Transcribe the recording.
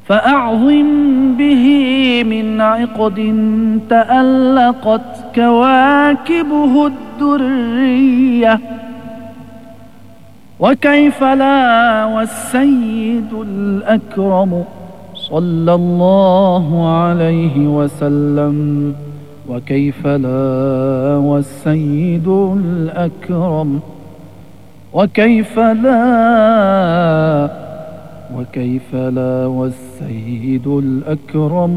فأعظم به من عقد تألقت كواكبه الدرية. وكيف لا والسيد الأكرم صلى الله عليه وسلم، وكيف لا والسيد الأكرم، وكيف لا والسيد الأكرم